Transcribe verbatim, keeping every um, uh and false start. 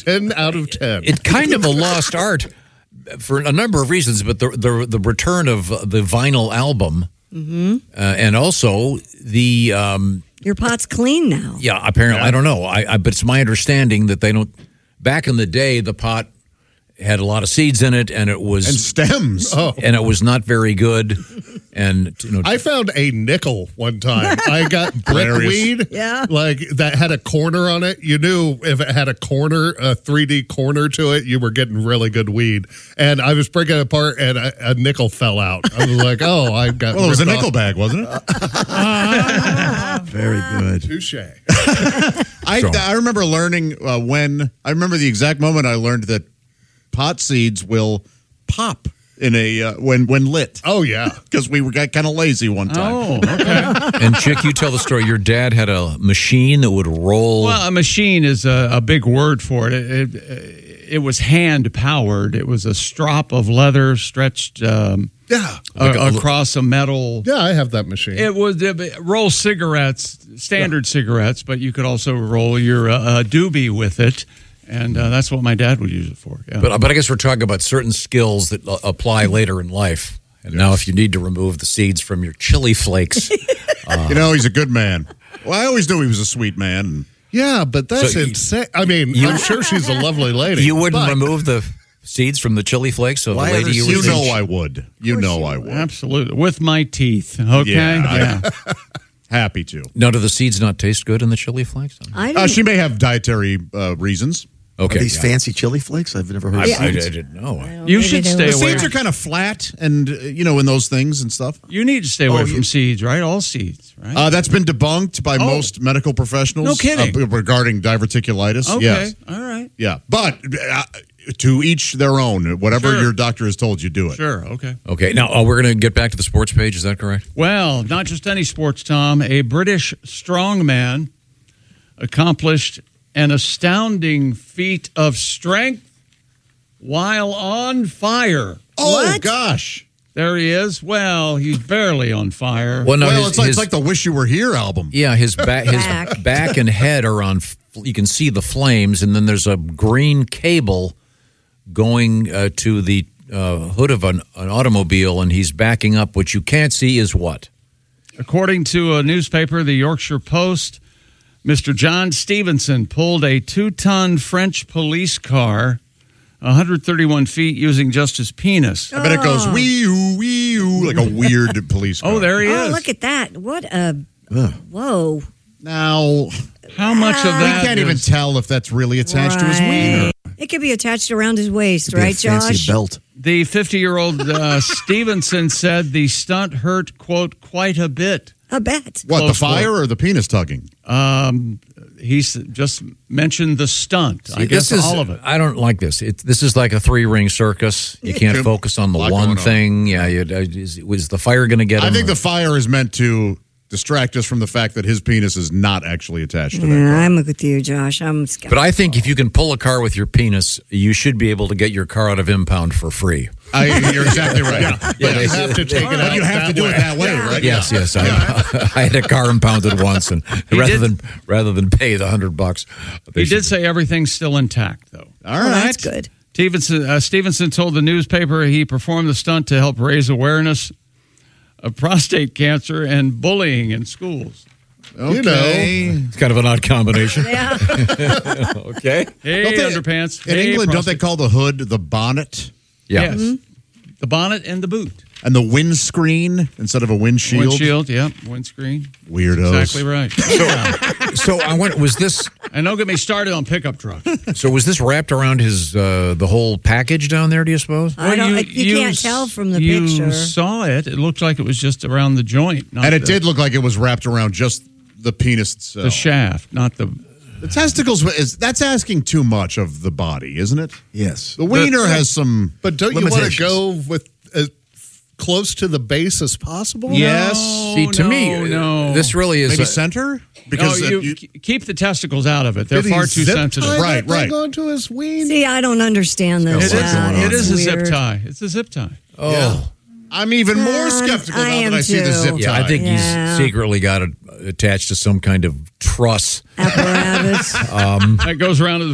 ten out of ten. It's kind of a lost art for a number of reasons, but the the, the return of the vinyl album, Mm-hmm. uh, and also the um, Your pot's clean now. yeah. Apparently, I don't know. I, I but it's my understanding that they don't. Back in the day, the pot had a lot of seeds in it, and it was And stems. Oh. and it was not very good. And you know, I found a nickel one time. I got brick Hilarious. weed, Yeah. like that had a corner on it. You knew if it had a corner, a three D corner to it, you were getting really good weed. And I was breaking it apart, and a, a nickel fell out. I was like, "Oh, I got." Well, it was a ripped nickel off. bag, wasn't it? Very good. Touche. I, I remember learning uh, when, I remember the exact moment I learned that pot seeds will pop in a, uh, when, when lit. Oh yeah. Because we were got kind of lazy one time. Oh, okay. and Chick, you tell the story. Your dad had a machine that would roll. Well, a machine is a, a big word for it. It, it. it was hand powered. It was a strop of leather stretched um, Yeah. a, across a metal. Yeah, I have that machine. It was uh, roll cigarettes, standard cigarettes, but you could also roll your uh, uh, doobie with it, and uh, that's what my dad would use it for. Yeah. But but I guess we're talking about certain skills that uh, apply later in life. And now, if you need to remove the seeds from your chili flakes, uh, You know, he's a good man. Well, I always knew he was a sweet man. yeah, but that's So you- insane. I mean, you- I'm sure she's a lovely lady. you wouldn't but- remove the seeds from the chili flakes of Why the are lady there you You were know seeing? I would. You know I would. Absolutely, with my teeth. Okay, Yeah. yeah. Happy to. Now, do the seeds not taste good in the chili flakes? I Uh, didn't, she may have dietary uh, reasons. Okay. Are these yeah. fancy chili flakes? I've never heard I, of I, I seeds. didn't know. You maybe should they stay were- The away. seeds are kind of flat and, uh, you know, in those things and stuff. You need to stay away Oh, from you- seeds, right? All seeds, right? Uh, that's been debunked by Oh. most medical professionals. No kidding. uh, regarding diverticulitis. okay, Yes. all right, Yeah. But uh, to each their own. Whatever Sure. your doctor has told you, do it. sure, okay. Okay. Now, uh, we're going to get back to the sports page. Is that correct? Well, not just any sports, Tom. A British strongman accomplished an astounding feat of strength while on fire. Oh, What? gosh. There he is. Well, he's barely on fire. Well, no, well, his, it's, like, his- it's like the Wish You Were Here album. yeah, his back, his Back. back and head are on. f- You can see the flames, and then there's a green cable going uh, to the uh, hood of an, an automobile, and he's backing up. What you can't see is what? According to a newspaper, the Yorkshire Post, Mister John Stevenson pulled a two-ton French police car one hundred thirty-one feet using just his penis. I bet it goes wee-oo, wee-oo, like a weird police car. Oh, there he oh, is. look at that. What a. Whoa. Now, How much of Ah. we that can't even is- tell if that's really attached to his wiener. Right. It could be attached around his waist, Could be a right, fancy Josh? belt. The fifty-year-old uh, Stevenson said the stunt hurt, quote, quite a bit. A bet. What, the Close fire quote. or the penis tugging? Um, he's just mentioned the stunt. I See, guess this is, all of it. I don't like this. It, this is like a three ring circus. You can't Too- focus on the lot one going on. thing. Yeah, you, uh, is, was the fire going to get him? I think the fire is meant to distract us from the fact that his penis is not actually attached to that Yeah, car. I'm with you, Josh. I'm skeptical. But I think if you can pull a car with your penis, you should be able to get your car out of impound for free. I, you're exactly right. But you have to take it But out. you have to that do way. it that way, right? Yes, yes. I, I had a car impounded once, and rather did- than rather than pay the hundred bucks, they He should- did say everything's still intact, though. All Oh, right. that's good. Stevenson, uh, Stevenson told the newspaper he performed the stunt to help raise awareness of prostate cancer and bullying in schools. Okay. You know. It's kind of an odd combination. Yeah. Okay. Hey, Don't they- underpants. In Hey, England, don't they prostate- call the hood the bonnet Yeah. Yes. The bonnet and the boot. and the windscreen instead of a windshield? Windshield, yeah. Windscreen. Weirdos. Exactly right. So I went. Was this? And don't get me started on pickup trucks. So was this wrapped around his uh, the whole package down there? Do you suppose? I don't, you, can't s- tell from the you picture. saw it. It looked like it was just around the joint. Not And it the, did look like it was wrapped around just the penis itself. the shaft, not the. The testicles, is that's asking too much of the body, isn't it? Yes. The wiener has some But don't you want to Limitations. go with as close to the base as possible? Yes. See, to no, me, no. this really is. maybe a- center? No, Because uh, you, you- k- keep the testicles out of it. They're Did he far too zip sensitive. tie Right, that thing right. onto his ween? See, I don't understand this. It is, What's going on? it is a zip Weird. tie. It's a zip tie. oh, I'm even more Um, skeptical I now am that I see the too. zip tie. yeah. I think Yeah. he's secretly got it attached to some kind of truss. Apparatus. That goes around his